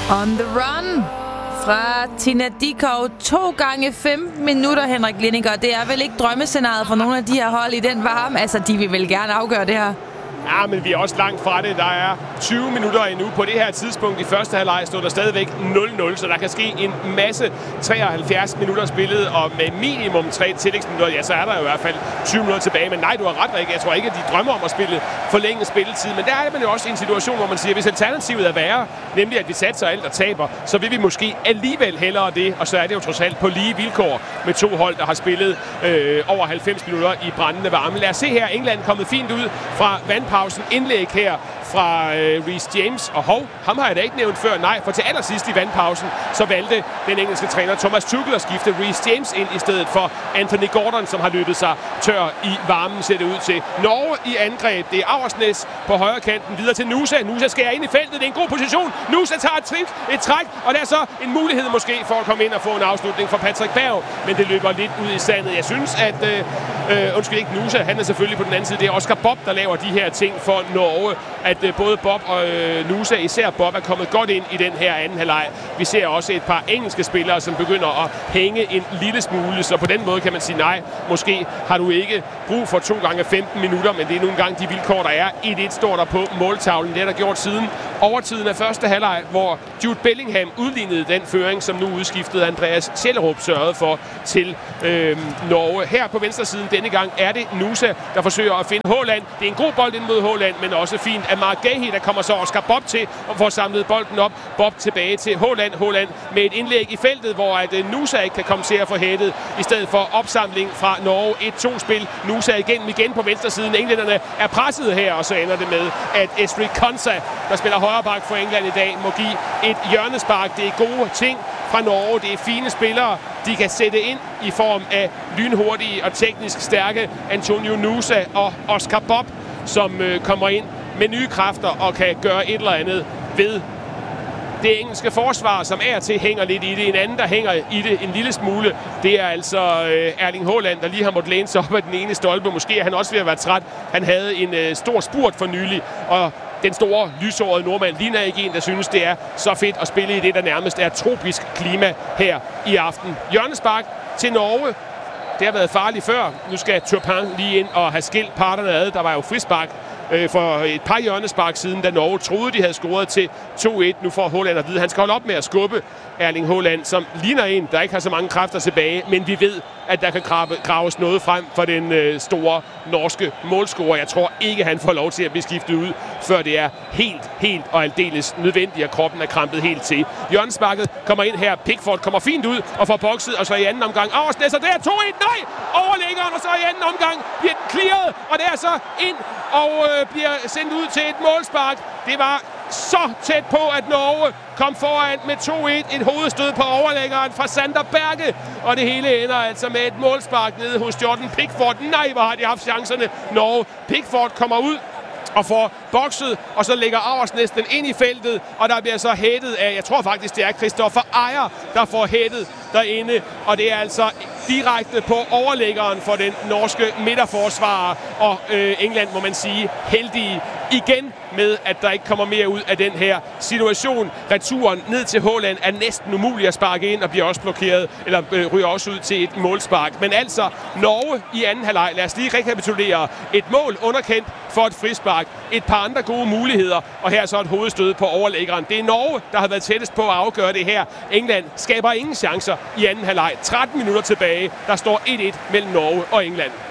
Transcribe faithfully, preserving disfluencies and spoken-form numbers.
On the run fra Tina Dickow. To gange femten minutter, Henrik Lindinger. Det er vel ikke drømmescenariet for nogle af de her hold i den varme? Altså, de vil vel gerne afgøre det her. Ja, men vi er også langt fra det. Der er tyve minutter endnu. På det her tidspunkt i første halvleg stod der stadigvæk nul nul, så der kan ske en masse. treoghalvfjerds minutter spillet, og med minimum tre tillægsminutter, ja, så er der jo i hvert fald tyve minutter tilbage. Men nej, du har ret, Rikke. Jeg tror ikke, at de drømmer om at spille forlænget spilletid. Men der er man jo også i en situation, hvor man siger, hvis alternativet er værre, nemlig at vi satser alt og taber, så vil vi måske alligevel hellere det. Og så er det jo trods alt på lige vilkår med to hold, der har spillet øh, over halvfems minutter i brændende varme. Lad os se her. England kommet fint ud fra vandpausen. Indlæg her fra øh, Reece James, og hov, ham har jeg da ikke nævnt før, nej, for til allersidst i vandpausen, så valgte den engelske træner Thomas Tuchel at skifte Reece James ind i stedet for Anthony Gordon, som har løbet sig tør i varmen, ser det ud til. Norge i angreb, det er Auersnes på højre kanten, videre til Nusa. Nusa skærer ind i feltet, det er en god position. Nusa tager et, trik, et træk, og der er så en mulighed måske for at komme ind og få en afslutning for Patrick Berg, men det løber lidt ud i sandet. Jeg synes, at, øh, øh, undskyld ikke Nusa, han er selvfølgelig på den anden side, det er Oscar Bob, der laver de her ting for Norge, at øh, både Bob og øh, Nusa, især Bob, er kommet godt ind i den her anden halvleg. Vi ser også et par engelske spillere, som begynder at hænge en lille smule, så på den måde kan man sige nej. Måske har du ikke brug for to gange femten minutter, men det er nogle gange de vilkår, der er. et et står der på måltavlen. Det er der gjort siden overtiden af første halvleg, hvor Jude Bellingham udlignede den føring, som nu udskiftede Andreas Schellerup sørgede for til øh, Norge. Her på venstre siden denne gang er det Nusa, der forsøger at finde Haaland. Det er en god bold ind mod Haaland, men også fint af Mark Gahey, der kommer så Oscar Bob til og får samlet bolden op. Bob tilbage til Haaland. Haaland med et indlæg i feltet, hvor at Nusa ikke kan komme til at få hættet, i stedet for opsamling fra Norge. et to spil. Nusa igen igen på venstre siden. Englænderne er presset her, og så ender det med, at Ezri Konsa, der spiller højre bak for England i dag, må give et hjørnespark. Det er gode ting fra Norge. Det er fine spillere, de kan sætte ind i form af lynhurtige og teknisk stærke Antonio Nusa og Oscar Bob, som øh, kommer ind med nye kræfter og kan gøre et eller andet ved det engelske forsvar, som er til hænger lidt i det. En anden, der hænger i det en lille smule, det er altså øh, Erling Haaland, der lige har måttet læne sig op af den ene stolpe. Måske er han også ved at være træt. Han havde en øh, stor spurt for nylig, og den store, lyshårede nordmand ligner ikke en, der synes, det er så fedt at spille i det, der nærmest er tropisk klima her i aften. Hjørnespark til Norge. Det har været farligt før. Nu skal Turpin lige ind og have skilt parterne ad. Der var jo frispark øh, for et par hjørnespark siden, da Norge troede, de havde scoret til to et. Nu får Haaland at vide, at han skal holde op med at skubbe Erling Haaland, som ligner en, der ikke har så mange kræfter tilbage. Men vi ved, at der kan graves noget frem for den øh, store norske målscorer. Jeg tror ikke, han får lov til at blive skiftet ud, før det er helt, helt og aldeles nødvendigt, at kroppen er krampet helt til. Hjørnesparket kommer ind her. Pickford kommer fint ud og får bokset, og så i anden omgang Auersnes, og det er to et. Nej! Overlæggeren, og så i anden omgang bliver den clearet, og det er så ind og øh, bliver sendt ud til et målspark. Det var så tæt på, at Norge kom foran med to et. Et hovedstød på overlæggeren fra Sander Berge. Og det hele ender altså med et målspark nede hos Jordan Pickford. Nej, hvor har de haft chancerne. Norge. Pickford kommer ud og får bokset, og så lægger Auersnes den ind i feltet, og der bliver så hættet af, jeg tror faktisk, det er Christopher Ejer, der får hættet derinde, og det er altså direkte på overlæggeren for den norske midterforsvarer, og øh, England, må man sige, heldige igen med, at der ikke kommer mere ud af den her situation. Returen ned til Haaland er næsten umulig at sparke ind, og bliver også blokeret, eller øh, ryger også ud til et målspark. Men altså, Norge i anden halvleg, lad os lige rekapitulere. Et mål underkendt for et frispark, et par andre gode muligheder, og her så et hovedstød på overlæggeren. Det er Norge, der har været tættest på at afgøre det her. England skaber ingen chancer i anden halvleg. tretten minutter tilbage. Der står et et mellem Norge og England.